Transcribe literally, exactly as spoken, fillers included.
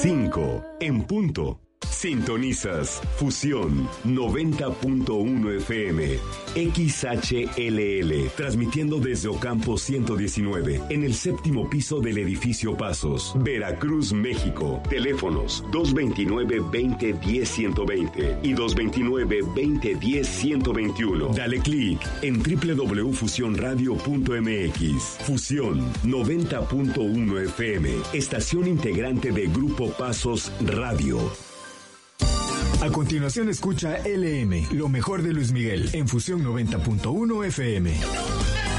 cinco en punto. Sintonizas Fusión noventa punto uno F M, X H L L, transmitiendo desde Ocampo ciento diecinueve, en el séptimo piso del edificio Pasos, Veracruz, México. Teléfonos dos veintinueve, veinte, diez, ciento veinte y dos veintinueve, veinte, diez, ciento veintiuno. Dale clic en doble u doble u doble u punto fusión radio punto m x. Fusión noventa punto uno F M, estación integrante de Grupo Pasos Radio. A continuación escucha L M, lo mejor de Luis Miguel, en Fusión noventa punto uno F M.